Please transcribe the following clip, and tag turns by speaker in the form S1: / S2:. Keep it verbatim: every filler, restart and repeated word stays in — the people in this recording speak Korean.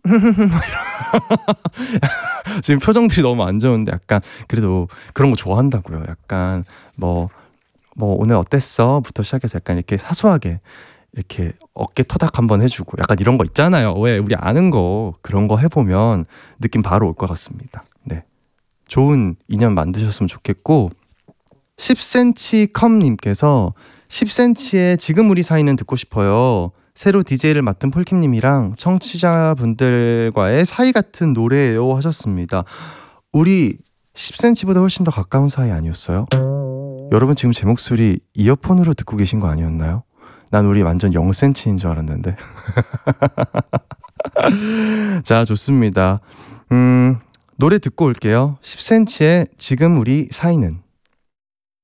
S1: 지금 표정들이 너무 안 좋은데 약간 그래도 그런 거 좋아한다고요. 약간 뭐 뭐 오늘 어땠어? 부터 시작해서 약간 이렇게 사소하게 이렇게 어깨 토닥 한번 해주고 약간 이런 거 있잖아요. 왜 우리 아는 거 그런 거 해보면 느낌 바로 올 것 같습니다. 네, 좋은 인연 만드셨으면 좋겠고 십 센티미터 컵님께서 십 센티미터의 지금 우리 사이는 듣고 싶어요. 새로 디제이를 맡은 폴킴님이랑 청취자분들과의 사이 같은 노래예요 하셨습니다. 우리 십 센티미터보다 훨씬 더 가까운 사이 아니었어요? 여러분 지금 제 목소리 이어폰으로 듣고 계신 거 아니었나요? 난 우리 완전 영 센티미터인 줄 알았는데. 자, 좋습니다. 음, 노래 듣고 올게요. 십 센티미터의 지금 우리 사이는.